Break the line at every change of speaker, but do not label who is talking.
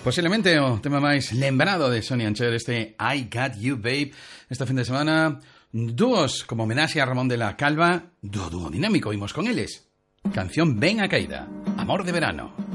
Posiblemente o tema máis lembrado de Sonny & Cher, este I Got You Babe. Este fin de semana, dúos como homenaxe a Ramón de la Calva, dúo dinámico, imos con eles. Canción ben a caída, Amor de verano.